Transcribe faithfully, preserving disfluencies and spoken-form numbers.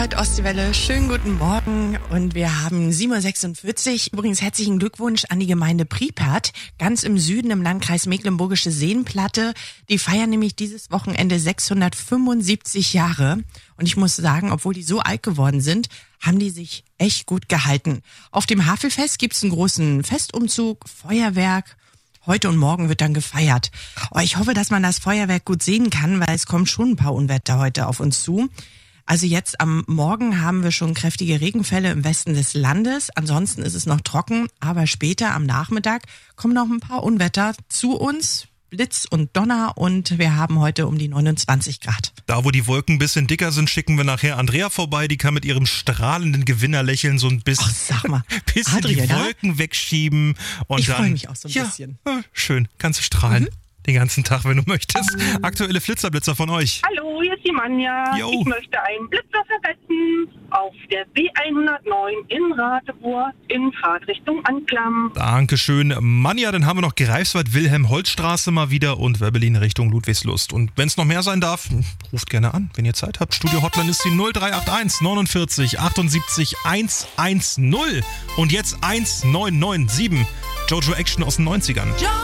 hört Ostseewelle. Schönen guten Morgen und wir haben sieben Uhr sechsundvierzig. Übrigens herzlichen Glückwunsch an die Gemeinde Pripyat, ganz im Süden im Landkreis Mecklenburgische Seenplatte. Die feiern nämlich dieses Wochenende sechshundertfünfundsiebzig Jahre. Und ich muss sagen, obwohl die so alt geworden sind, haben die sich echt gut gehalten. Auf dem Havelfest gibt's einen großen Festumzug, Feuerwerk. Heute und morgen wird dann gefeiert. Oh, ich hoffe, dass man das Feuerwerk gut sehen kann, weil es kommen schon ein paar Unwetter heute auf uns zu. Also jetzt am Morgen haben wir schon kräftige Regenfälle im Westen des Landes. Ansonsten ist es noch trocken, aber später am Nachmittag kommen noch ein paar Unwetter zu uns. Blitz und Donner und wir haben heute um die neunundzwanzig Grad. Da, wo die Wolken ein bisschen dicker sind, schicken wir nachher Andrea vorbei. Die kann mit ihrem strahlenden Gewinnerlächeln so ein bisschen, Ach, sag mal, bisschen Adria, die Wolken da? wegschieben. Und ich dann, freue mich auch so ein ja, bisschen. Schön, kannst du strahlen. Mhm. Den ganzen Tag, wenn du möchtest. Aktuelle Flitzerblitzer von euch. Hallo, hier ist die Manja. Jo. Ich möchte einen Blitzer versetzen auf der B hundertneun in Radeburg in Fahrtrichtung Anklam. Dankeschön. Manja, dann haben wir noch Greifswald-Wilhelm-Holtstraße mal wieder und Werbelin Richtung Ludwigslust. Und wenn es noch mehr sein darf, ruft gerne an, wenn ihr Zeit habt. Studio-Hotline ist die null drei acht eins neunundvierzig achtundsiebzig hundertzehn. Und jetzt eins neun neun sieben. Jojo Action aus den neunzigern.